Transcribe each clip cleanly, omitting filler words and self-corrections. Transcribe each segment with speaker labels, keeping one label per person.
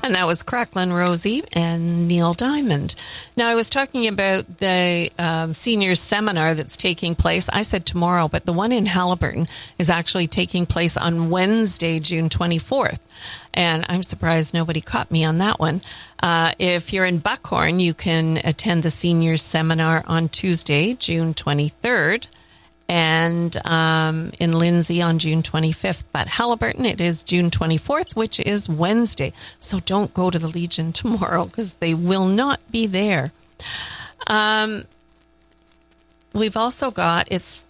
Speaker 1: And that was Cracklin' Rosie and Neil Diamond. Now, I was talking about the seniors seminar that's taking place. I said tomorrow, but the one in Haliburton is actually taking place on Wednesday, June 24th. And I'm surprised nobody caught me on that one. If you're in Buckhorn, you can attend the seniors seminar on Tuesday, June 23rd. And in Lindsay on June 25th. But Haliburton, it is June 24th, which is Wednesday. So don't go to the Legion tomorrow because they will not be there. We've also got,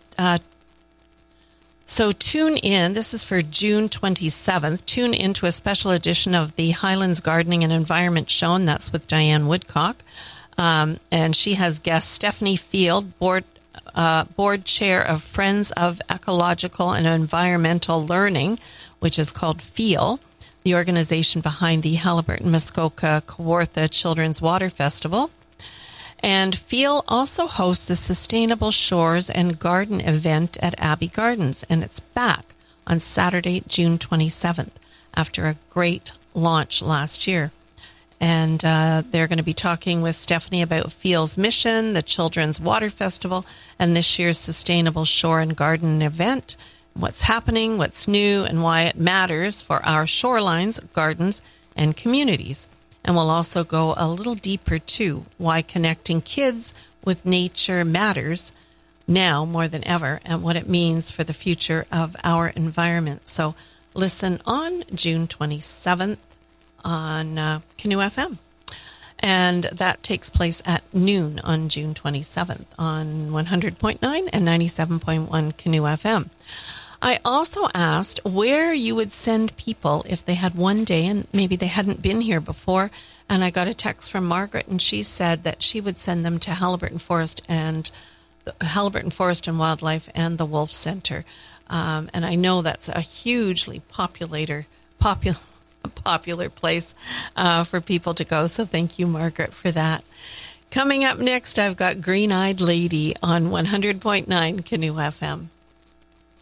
Speaker 1: so tune in, this is for June 27th, tune into a special edition of the Highlands Gardening and Environment Show, and that's with Diane Woodcock. And she has guest Stephanie Field, board chair of Friends of Ecological and Environmental Learning, which is called FEEL, the organization behind the Haliburton-Muskoka-Kawartha Children's Water Festival. And FEEL also hosts the Sustainable Shores and Garden event at Abbey Gardens, and it's back on Saturday, June 27th, after a great launch last year. And they're going to be talking with Stephanie about FEEL's mission, the Children's Water Festival, and this year's Sustainable Shore and Garden event, what's happening, what's new, and why it matters for our shorelines, gardens, and communities. And we'll also go a little deeper, too, why connecting kids with nature matters now more than ever, and what it means for the future of our environment. So listen on June 27th. On Canoe FM. And that takes place at noon on June 27th on 100.9 and 97.1 Canoe FM. I also asked where you would send people if they had one day and maybe they hadn't been here before. And I got a text from Margaret, and she said that she would send them to Haliburton Forest and Wildlife and the Wolf Center. And I know that's a hugely popular place for people to go. So thank you, Margaret, for that. Coming up next, I've got Green-Eyed Lady on 100.9 Canoe FM.